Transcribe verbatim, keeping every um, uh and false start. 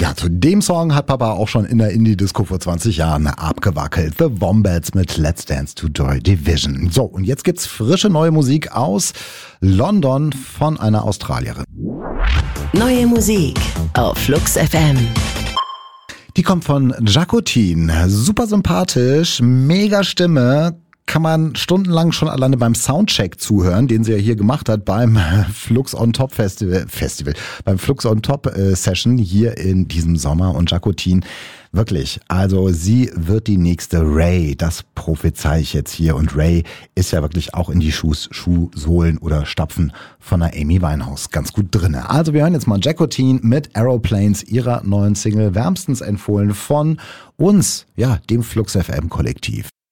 Ja, zu dem Song hat Papa auch schon in der Indie-Disco vor zwanzig Jahren abgewackelt. The Wombats mit Let's Dance to Joy Division. So, und jetzt gibt's frische neue Musik aus London von einer Australierin. Neue Musik auf Flux F M. Die kommt von Jacqueline. Super sympathisch, mega Stimme. Kann man stundenlang schon alleine beim Soundcheck zuhören, den sie ja hier gemacht hat beim Flux on Top Festival, Festival beim Flux on Top äh, Session hier in diesem Sommer. Und Jacqueline, wirklich, also sie wird die nächste Ray, das prophezei ich jetzt hier. Und Ray ist ja wirklich auch in die Schuh, Schuhsohlen oder Stapfen von der Amy Winehouse ganz gut drinne. Also wir hören jetzt mal Jacqueline mit Aeroplanes, ihrer neuen Single, wärmstens empfohlen von uns, ja, dem Flux F M Kollektiv.